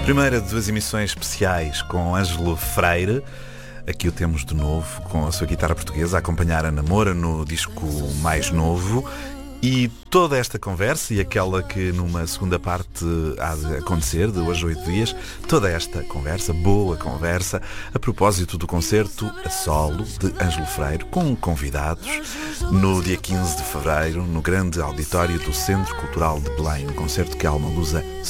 Primeira de duas emissões especiais com Ângelo Freire. Aqui o temos de novo, com a sua guitarra portuguesa, a acompanhar a Namora no disco mais novo. E toda esta conversa, e aquela que numa segunda parte há de acontecer, de hoje a 8 dias, toda esta conversa, boa conversa, a propósito do concerto a solo de Ângelo Freire, com convidados, no dia 15 de fevereiro, no grande auditório do Centro Cultural de Belém, um concerto que a Alma Lusa